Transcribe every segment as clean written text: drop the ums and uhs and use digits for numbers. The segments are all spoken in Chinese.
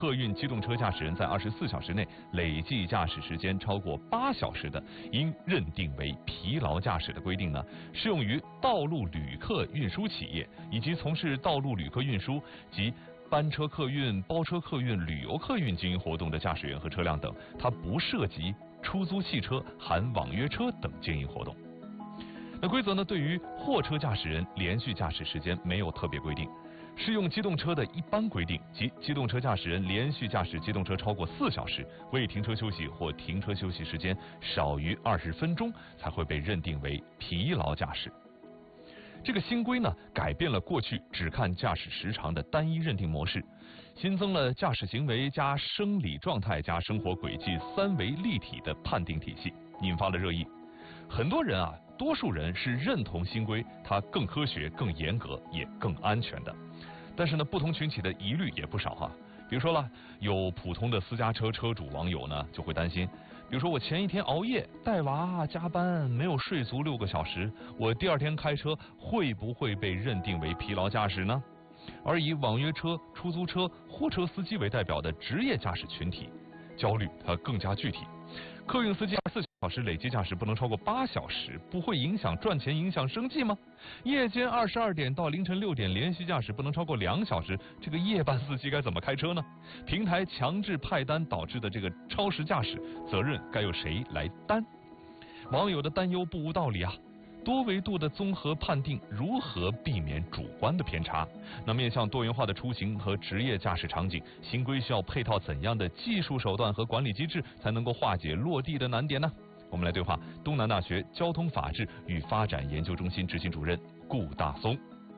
客运机动车驾驶人在24小时内累计驾驶时间超过8小时的，应认定为疲劳驾驶的规定呢，适用于道路旅客运输企业以及从事道路旅客运输及班车客运、包车客运、旅游客运经营活动的驾驶员和车辆等，它不涉及出租汽车、含网约车等经营活动。那规则呢，对于货车驾驶人连续驾驶时间没有特别规定。适用机动车的一般规定，即机动车驾驶人连续驾驶机动车超过4小时，未停车休息或停车休息时间少于20分钟，才会被认定为疲劳驾驶。这个新规呢，改变了过去只看驾驶时长的单一认定模式，新增了驾驶行为加生理状态加生活轨迹3维立体的判定体系，引发了热议。很多人啊，多数人是认同新规，它更科学、更严格，也更安全的。但是呢，不同群体的疑虑也不少哈。比如说了，有普通的私家车车主网友呢，就会担心，比如说我前一天熬夜带娃加班，没有睡足6个小时，我第2天开车会不会被认定为疲劳驾驶呢？而以网约车、出租车、货车司机为代表的职业驾驶群体，焦虑它更加具体。客运司机24小时累计驾驶不能超过8小时，不会影响赚钱、影响生计吗？夜间22点到凌晨6点连续驾驶不能超过2小时，这个夜班司机该怎么开车呢？平台强制派单导致的这个超时驾驶，责任该由谁来担？网友的担忧不无道理啊。多维度的综合判定如何避免主观的偏差？那面向多元化的出行和职业驾驶场景，新规需要配套怎样的技术手段和管理机制，才能够化解落地的难点呢？我们来对话东南大学交通法治与发展研究中心执行主任顾大松。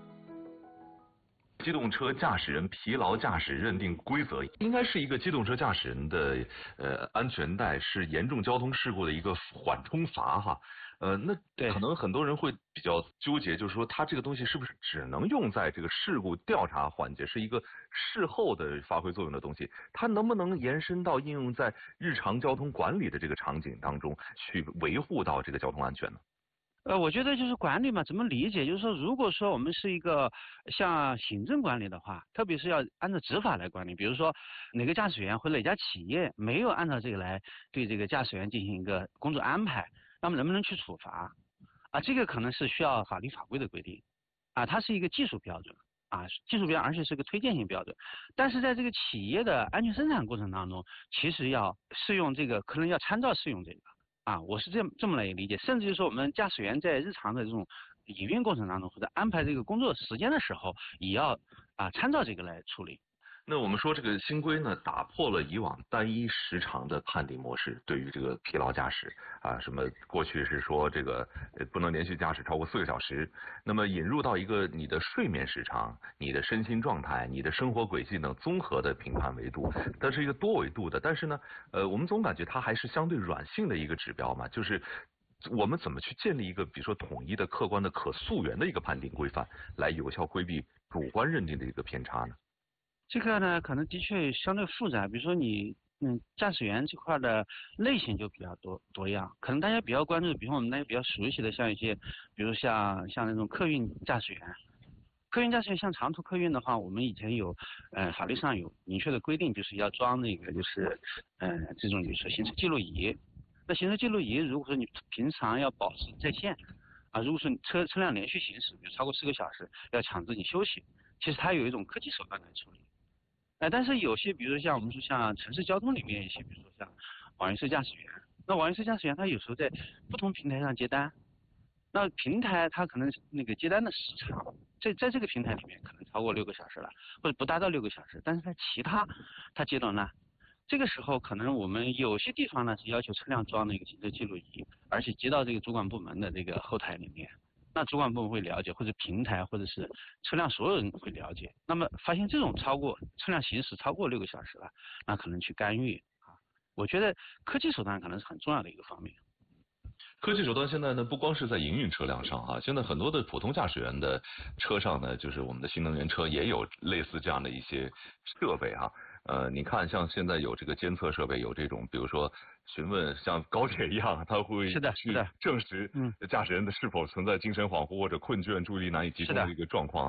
机动车驾驶人疲劳驾驶认定规则应该是一个机动车驾驶人的安全带是严重交通事故的一个缓冲阀哈。那可能很多人会比较纠结，就是说它这个东西是不是只能用在这个事故调查环节，是一个事后的发挥作用的东西，它能不能延伸到应用在日常交通管理的这个场景当中去维护到这个交通安全呢？ 我觉得就是管理嘛，怎么理解？就是说，如果说我们是一个像行政管理的话，特别是要按照执法来管理，比如说哪个驾驶员或哪家企业没有按照这个来对这个驾驶员进行一个工作安排，那么能不能去处罚？啊，这个可能是需要法律法规的规定，啊，它是一个技术标准，啊，技术标准，而且是个推荐性标准。但是在这个企业的安全生产过程当中，其实要适用这个，可能要参照适用这个。啊，我是这么来理解，甚至就是说我们驾驶员在日常的这种营运过程当中，或者安排这个工作时间的时候，也要参照这个来处理。 那我们说这个新规呢，打破了以往单一时长的判定模式，对于这个疲劳驾驶啊，什么过去是说这个不能连续驾驶超过4个小时，那么引入到一个你的睡眠时长、你的身心状态、你的生活轨迹等综合的评判维度，它是一个多维度的，但是呢，我们总感觉它还是相对软性的一个指标嘛，就是我们怎么去建立一个比如说统一的、客观的、可溯源的一个判定规范，来有效规避主观认定的一个偏差呢？ 这个呢，可能的确相对复杂。比如说你，驾驶员这块的类型就比较多样。可能大家比较关注，比如说我们大家比较熟悉的，像一些，比如像那种客运驾驶员。客运驾驶员像长途客运的话，我们以前有，法律上有明确的规定，就是要装那个就是，这种就是行车记录仪。那行车记录仪，如果说你平常要保持在线，啊，如果说车辆连续行驶，比如超过4个小时，要强制你休息，其实它有一种科技手段来处理。但是有些，比如说像我们说像城市交通里面一些，比如说像网约车驾驶员，那网约车驾驶员他有时候在不同平台上接单，那平台它可能那个接单的时长，在这个平台里面可能超过6个小时了，或者不达到6个小时，但是在其他它接了呢，这个时候可能我们有些地方呢是要求车辆装那个行车记录仪，而且接到这个主管部门的这个后台里面。那主管部门会了解，或者平台，或者是车辆所有人会了解。那么发现这种车辆行驶超过6个小时了，那可能去干预啊。我觉得科技手段可能是很重要的一个方面。 科技手段现在呢，不光是在营运车辆上哈，现在很多的普通驾驶员的车上呢，就是我们的新能源车也有类似这样的一些设备哈。你看，像现在有这个监测设备，有这种，比如说询问，像高铁一样，他会去证实驾驶人的是否存在精神恍惚或者困倦、注意力难以集中的一个状况啊。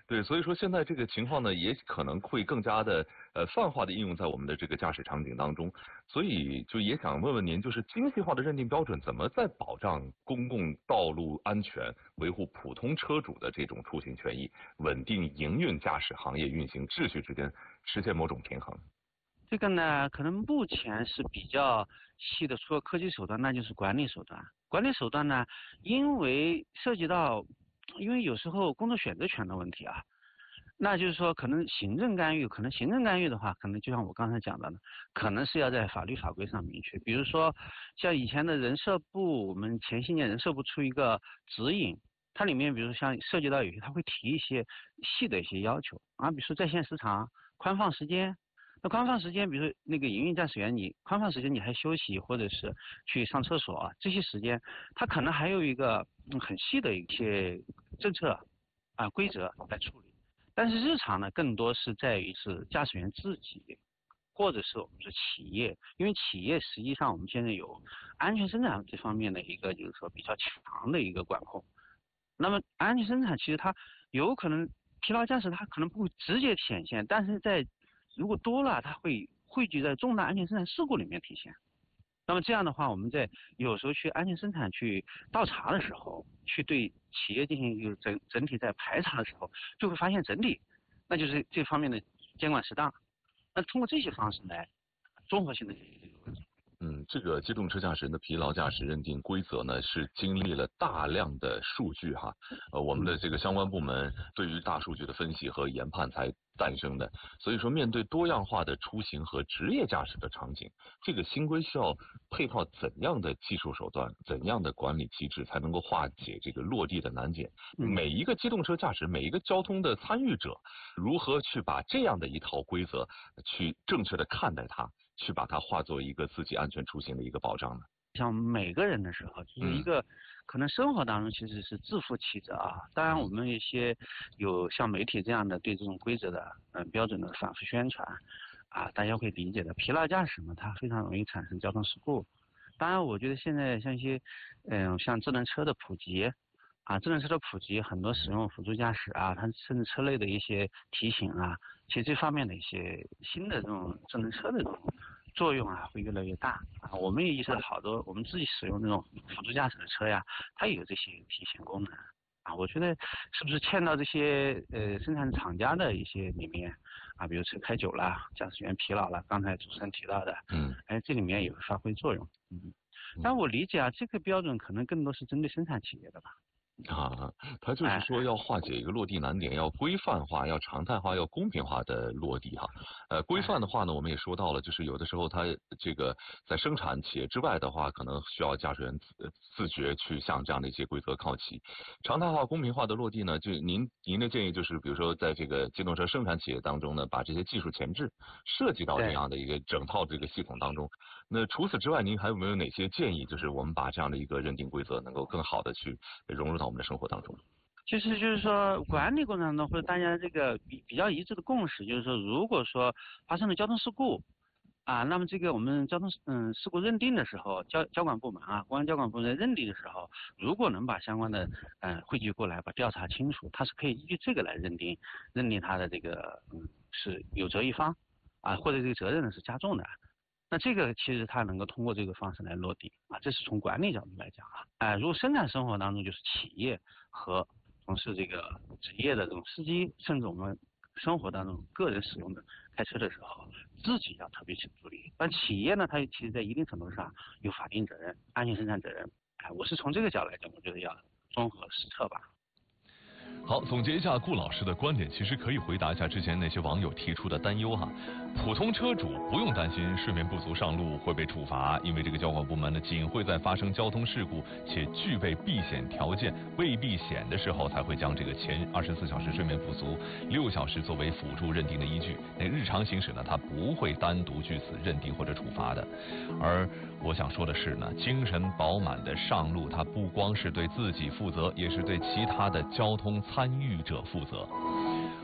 对，所以说现在这个情况呢，也可能会更加的泛化的应用在我们的这个驾驶场景当中。所以就也想问问您，就是精细化的认定标准怎么在保障公共道路安全、维护普通车主的这种出行权益、稳定营运驾驶行业运行秩序之间实现某种平衡？ 这个呢，可能目前是比较细的，除了科技手段，那就是管理手段。管理手段呢，因为涉及到，因为有时候工作选择权的问题啊，那就是说可能行政干预，可能行政干预的话，可能就像我刚才讲的呢，可能是要在法律法规上明确。比如说像以前的人社部，我们前些年人社部出一个指引，它里面比如说像涉及到有些，它会提一些细的一些要求啊，比如说在线时长、宽放时间。那宽放时间，比如说那个营运驾驶员，你宽放时间你还休息或者是去上厕所这些时间，它可能还有一个很细的一些政策规则来处理。但是日常呢，更多是在于是驾驶员自己，或者是我们说企业，因为企业实际上我们现在有安全生产这方面的一个就是说比较强的一个管控。那么安全生产其实它有可能疲劳驾驶它可能不会直接显现，但是如果多了，它会汇聚在重大安全生产事故里面体现。那么这样的话，我们在有时候去安全生产去倒查的时候，去对企业进行一个整体在排查的时候，就会发现整体，那就是这方面的监管失当。那通过这些方式来综合性的解决这个问题。 这个机动车驾驶人的疲劳驾驶认定规则呢，是经历了大量的数据哈，我们的这个相关部门对于大数据的分析和研判才诞生的。所以说，面对多样化的出行和职业驾驶的场景，这个新规需要配套怎样的技术手段、怎样的管理机制，才能够化解这个落地的难点？每一个机动车驾驶，每一个交通的参与者，如何去把这样的一套规则去正确的看待它？去把它化作一个自己安全出行的一个保障呢？ 像每个人的时候，就是一个可能生活当中其实是自负其责当然，我们一些有像媒体这样的对这种规则的标准的反复宣传大家会理解的。疲劳驾驶嘛，它非常容易产生交通事故。当然，我觉得现在像一些像智能车的普及智能车的普及，很多使用辅助驾驶它甚至车内的一些提醒其实这方面的一些新的这种智能车的这种作用会越来越大我们也意识到好多我们自己使用这种辅助驾驶的车呀，它也有这些提醒功能我觉得是不是欠到这些生产厂家的一些里面比如车开久了，驾驶员疲劳了，刚才主持人提到的，这里面也会发挥作用。但我理解这个标准可能更多是针对生产企业的吧。 他就是说要化解一个落地难点，要规范化，要常态化，要公平化的落地规范的话呢，我们也说到了，就是有的时候它这个在生产企业之外的话，可能需要驾驶员自觉去向这样的一些规则靠齐。常态化、公平化的落地呢，就您的建议就是，比如说在这个机动车生产企业当中呢，把这些技术前置设计到这样的一个整套这个系统当中。那除此之外，您还有没有哪些建议？就是我们把这样的一个认定规则能够更好的去融入到我们的生活当中。 其实就是说，管理过程当中或者大家这个比较一致的共识，就是说，如果说发生了交通事故那么这个我们交通事故认定的时候，交管部门公安交管部门认定的时候，如果能把相关的汇聚过来，把调查清楚，它是可以依据这个来认定他的这个是有责一方或者这个责任呢是加重的。那这个其实它能够通过这个方式来落地这是从管理角度来讲如果生产生活当中就是企业和从事这个职业的这种司机，甚至我们生活当中个人使用的开车的时候，自己要特别去注意。但企业呢，它其实在一定程度上有法定责任、安全生产责任。我是从这个角度来讲，我觉得要综合施策吧。 好，总结一下顾老师的观点，其实可以回答一下之前那些网友提出的担忧普通车主不用担心睡眠不足上路会被处罚，因为这个交管部门呢，仅会在发生交通事故且具备避险条件未避险的时候，才会将这个前24小时睡眠不足6小时作为辅助认定的依据。那日常行驶呢，它不会单独据此认定或者处罚的。而我想说的是呢，精神饱满的上路，它不光是对自己负责，也是对其他的交通参与者负责。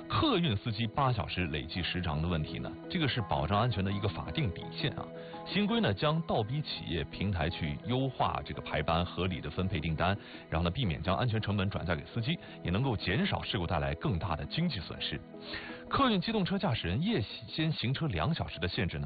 客运司机8小时累计时长的问题呢，这个是保障安全的一个法定底线啊。新规呢将倒逼企业平台去优化这个排班，合理的分配订单，然后呢避免将安全成本转嫁给司机，也能够减少事故带来更大的经济损失。客运机动车驾驶人夜间行车2小时的限制呢，